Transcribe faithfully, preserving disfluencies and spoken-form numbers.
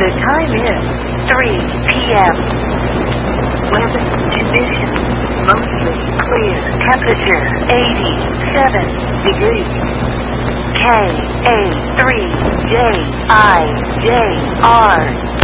The time is three p m Weather conditions mostly clear. Temperature eighty-seven degrees. K A three J I J R